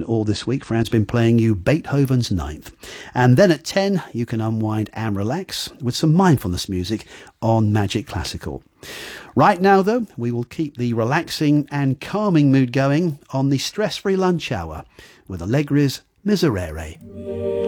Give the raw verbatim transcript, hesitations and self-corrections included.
And all this week, Fran's been playing you Beethoven's Ninth. And then at ten, you can unwind and relax with some mindfulness music on Magic Classical. Right now, though, we will keep the relaxing and calming mood going on the stress-free lunch hour with Allegri's Miserere.